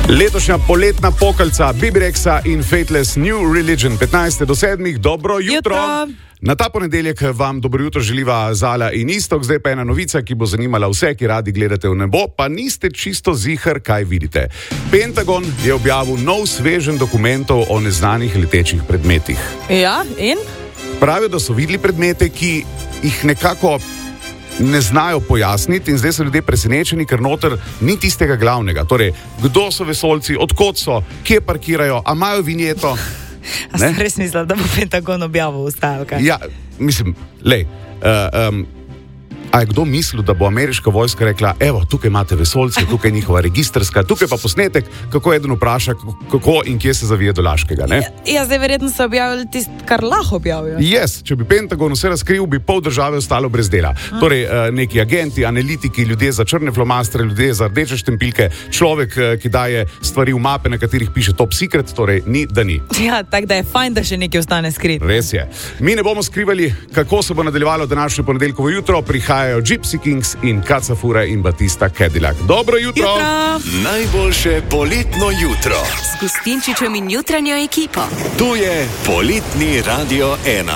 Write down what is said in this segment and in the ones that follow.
Letošnja poletna pokalca Bibirexa in Fateless New Religion 15. do 7. Dobro jutro. Na ta ponedeljek vam dobro jutro želiva Zala in Istok. Zdaj pa ena novica, ki bo zanimala vse, ki radi gledate v nebo, pa niste čisto ziher, kaj vidite. Pentagon je objavil nov sveženj dokumentov o neznanih letečih predmetih. Ja, in? Pravijo, da so videli predmete, ki jih nekako ne znajo pojasniti in zdaj so ljudje presenečeni, ker noter ni tistega glavnega. Torej, kdo so vesoljci, odkot so, kje parkirajo, a imajo vinjeto? A sem res mislila, da bo Pentagon objavil ustavka? Ja, mislim, lej, a je kdo mislil, da bo ameriška vojska rekla, evo, tukaj imate vesoljce, tukaj je njihova registrska, tukaj pa posnetek, kako eden vpraša, kako in kje se zavije do Laškega, ne? Ja, zdaj verjetno so objavili tisto, kar lahko objavijo. Yes, če bi Pentagon vse razkril, bi pol države ostalo brez dela. Torej, neki agenti, analitiki, ljudje za črne flomastre, ljudje za rdeče štempiljke, človek, ki daje stvari v mape, na katerih piše top secret, torej ni, da ni. Ja, tako da je fajn, da še nekaj ostane skrit. Res je. Mi ne bomo skrivali, kako se bo nadaljevalo današnje ponedeljkovo jutro. Prihajajo Gypsy Kings in Kacafura in Batista Cadillac. Dobro jutro! Najboljše poletno jutro s Gustinčičem in jutranjo ekipo. Tu je Poletni Radio 1.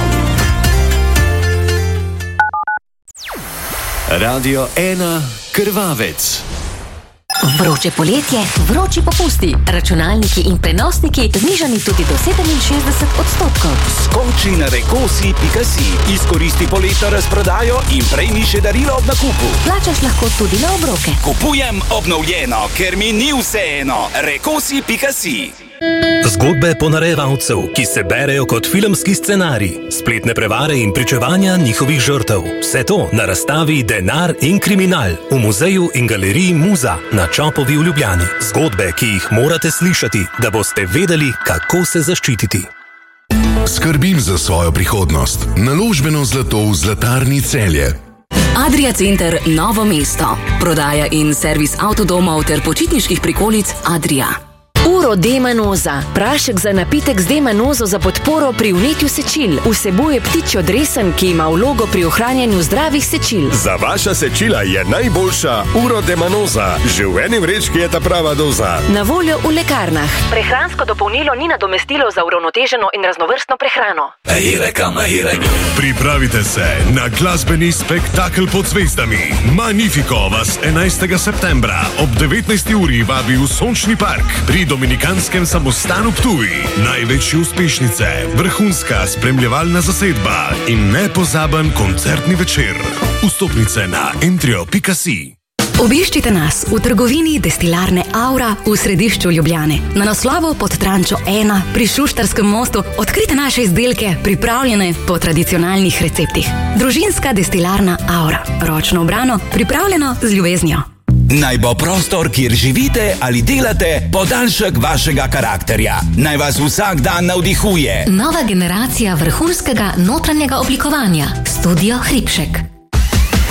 Radio 1 Krvavec. Vroče poletje, vroči popusti, računalniki in prenosniki znižani tudi do 67%. Skoči na rekosi.si, izkoristi poletno razprodajo in prejmi še darilo ob nakupu. Plačaš lahko tudi na obroke. Kupujem obnovljeno, ker mi ni vseeno. Rekosi.si. Zgodbe ponarejevalcev, ki se berejo kot filmski scenarij, spletne prevare in pričevanja njihovih žrtev. Vse to na razstavi Denar in kriminal v muzeju in galeriji Muza na Čopovi v Ljubljani. Zgodbe, ki jih morate slišati, da boste vedeli, kako se zaščititi. Skrbim za svojo prihodnost. Naložbeno zlato v Zlatarni Celje. Adria Center Novo mesto. Prodaja in servis avtodomov ter počitniških prikolic Adria. Uro D-manoza. Prašek za napitek z D-manozo za podporo pri vnetju sečil. Vsebuje ptičjo dresen, ki ima vlogo pri ohranjanju zdravih sečil. Za vaša sečila je najboljša Uro D-manoza. Že v eni vrečki je ta prava doza. Na voljo v lekarnah. Prehransko dopolnilo ni nadomestilo za uravnoteženo in raznovrstno prehrano. Pripravite se na glasbeni spektakel pod zvezdami. Magnifico vas 11. septembra ob 19. uri vabi v Sončni park pri Dominikanskem samostanu Ptuj. Največje uspešnice, vrhunska spremljevalna zasedba in nepozaben koncertni večer. Vstopnice na entrio.si. Obiščite nas v trgovini Destilarne Aura v središču Ljubljane. Na naslovu pod Trančo 1 pri Šuštarskem mostu odkrite naše izdelke, pripravljene po tradicionalnih receptih. Družinska destilarna Aura. Ročno obrano, pripravljeno z ljubeznijo. Naj bo prostor, kjer živite ali delate, podaljšek vašega karakterja. Naj vas vsak dan navdihuje. Nova generacija vrhunskega notranjega oblikovanja. Studio Hribšek.